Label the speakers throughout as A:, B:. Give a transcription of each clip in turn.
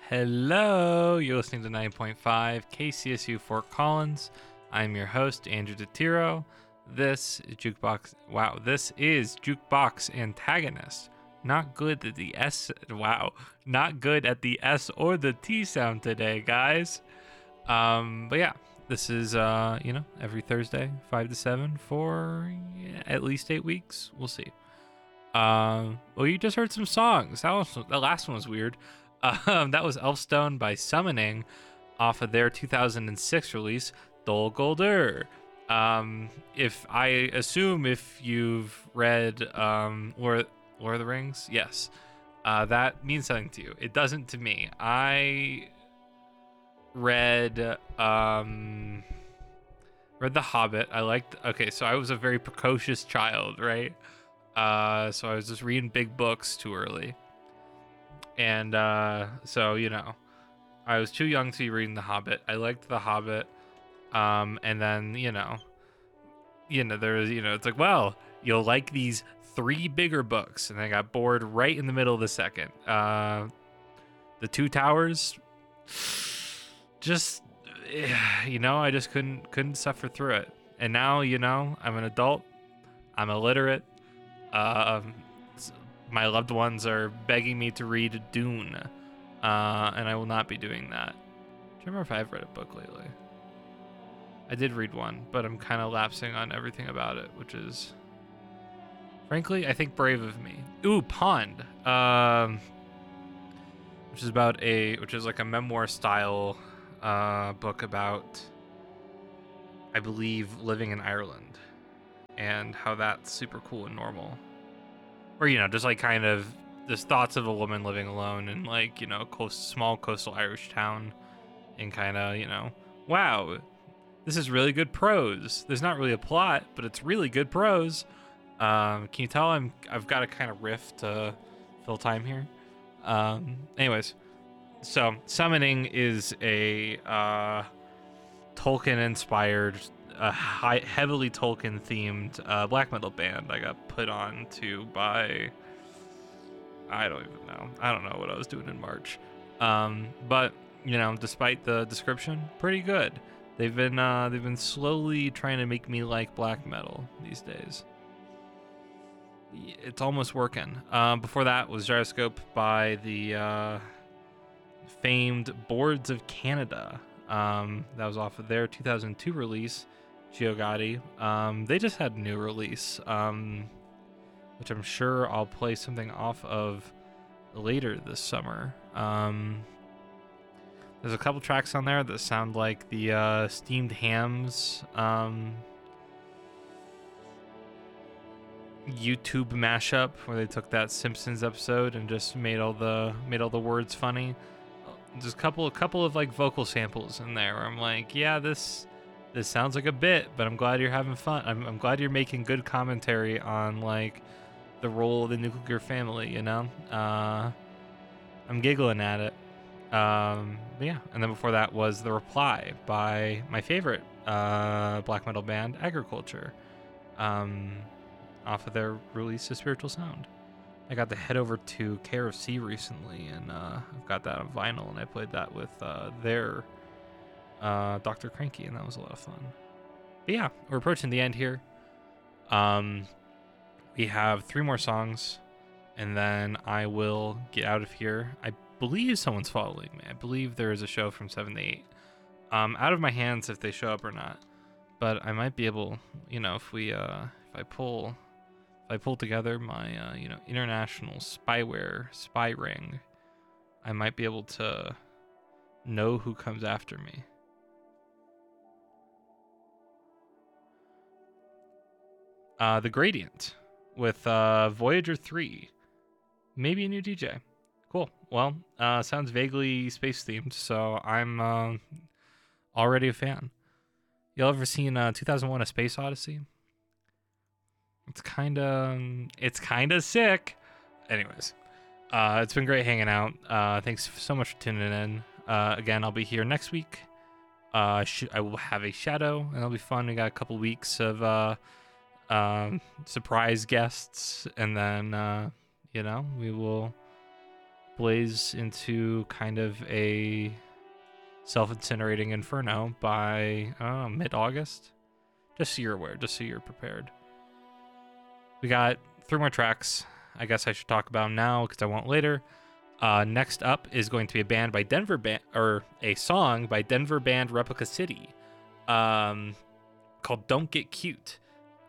A: Hello, you're listening to 9.5 KCSU Fort Collins. I'm your host, Andrew DeTiro. This is Jukebox Antagonist. Not good at the not good at the S or the T sound today, guys. But yeah, this is, every Thursday, 5 to 7 for at least 8 weeks. We'll see. Well, you just heard some songs. The last one was weird. That was Elfstone by Summoning off of their 2006 release, Dol Guldur. If you've read Lord of the Rings, yes, that means something to you. It doesn't to me. I read The Hobbit. So I was a very precocious child, right? So I was just reading big books too early. And I was too young to be reading The Hobbit. I liked The Hobbit. And then, it's like, well, you'll like these 3 bigger books. And I got bored right in the middle of the second. The Two Towers, I just couldn't suffer through it. And now, I'm an adult. I'm illiterate. My loved ones are begging me to read Dune, and I will not be doing that. Do you remember if I've read a book lately? I did read one, but I'm kind of lapsing on everything about it, which is, frankly, I think brave of me. Ooh, Pond, which is like a memoir style book about, I believe, living in Ireland and how that's super cool and normal. Or, just like kind of just thoughts of a woman living alone in like, small coastal Irish town, and kind of, wow, this is really good prose. There's not really a plot, but it's really good prose. Can you tell I've got to kind of riff to fill time here? Anyways, so Summoning is a Tolkien-inspired, heavily Tolkien-themed black metal band I got put on to by, I don't even know. I don't know what I was doing in March. But despite the description, pretty good. They've been slowly trying to make me like black metal these days. It's almost working. Before that was Gyroscope by the famed Boards of Canada. That was off of their 2002 release, Geogadi. They just had a new release, which I'm sure I'll play something off of later this summer. There's a couple tracks on there that sound like the Steamed Hams YouTube mashup, where they took that Simpsons episode and just made all the words funny. There's a couple of like vocal samples in there where I'm like, yeah, this sounds like a bit, but I'm glad you're having fun. I'm glad you're making good commentary on like the role of the nuclear family, I'm giggling at it. But yeah, and then before that was The Reply by my favorite black metal band, Agriculture, off of their release of Spiritual Sound. I got to head over to Care of Sea recently, and I've got that on vinyl, and I played that with their Dr. Cranky, and that was a lot of fun. But yeah, we're approaching the end here. We have 3 more songs, and then I will get out of here. I believe someone's following me. I believe there is a show from 7 to 8. Out of my hands if they show up or not, but I might be able, if I pull together my international spy ring, I might be able to know who comes after me. The Gradient with Voyager 3. Maybe a new DJ. Cool. Well, sounds vaguely space themed, so I'm already a fan. Y'all ever seen 2001: A Space Odyssey? It's kind of sick. Anyways, it's been great hanging out. Thanks so much for tuning in. Again, I'll be here next week. I will have a shadow, and it'll be fun. We got a couple weeks of surprise guests, and then we will blaze into kind of a self-incinerating inferno by mid-August. Just so you're aware, just so you're prepared. We got 3 more tracks. I guess I should talk about them now because I won't later. Next up is going to be a song by Denver band Replica City, called "Don't Get Cute."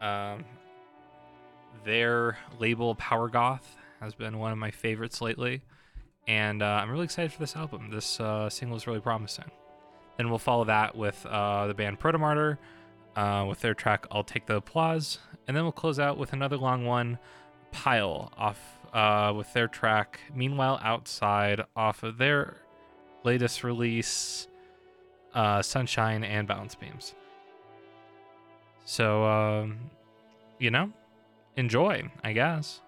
A: Their label Power Goth has been one of my favorites lately, and I'm really excited for this album. This single is really promising. Then we'll follow that with the band Protomartyr with their track "I'll Take the Applause," and then we'll close out with another long one, Pile, off with their track "Meanwhile Outside," off of their latest release, Sunshine and Balance Beams. So, enjoy, I guess.